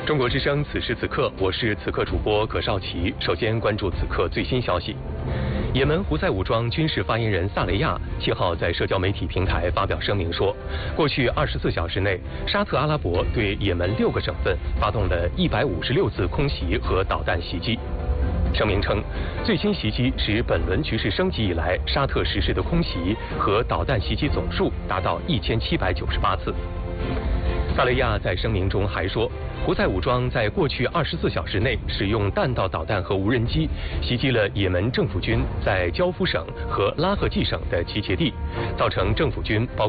中国之声，此时此刻，我是此刻主播葛绍奇。首先关注此刻最新消息。也门胡塞武装军事发言人萨雷亚7号在社交媒体平台发表声明说，过去24小时内，沙特阿拉伯对也门6个省份发动了156次空袭和导弹袭击。声明称，最新袭击使本轮局势升级以来沙特实施的空袭和导弹袭击总数达到1798次。萨雷亚在声明中还说，胡塞武装在过去24小时内使用弹道导弹和无人机袭击了也门政府军在焦夫省和拉赫季省的集结地，造成政府军包